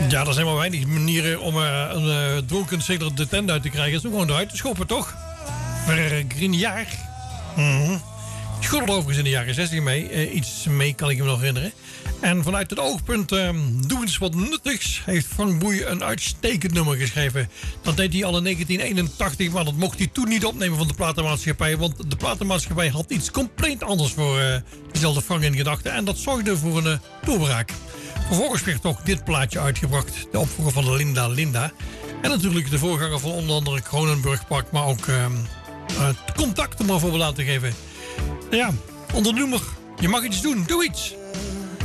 Ja, er zijn maar weinig manieren om een dronken sailor de tent uit te krijgen. Het is gewoon eruit te schoppen, toch? Grignard. School overigens in de jaren 60 mee. Iets mee kan ik me nog herinneren. En vanuit het oogpunt doe eens wat nuttigs heeft Frank Boeij een uitstekend nummer geschreven. Dat deed hij al in 1981, maar dat mocht hij toen niet opnemen van de platenmaatschappij. Want de platenmaatschappij had iets compleet anders voor diezelfde Frank in gedachten. En dat zorgde voor een doorbraak. Vervolgens werd ook dit plaatje uitgebracht. De opvolger van de Linda Linda. En natuurlijk de voorganger van onder andere Kronenburg Park. Maar ook Contact om er een voorbeeld aan te geven. Ja, onder nummer. Je mag iets doen. Doe iets.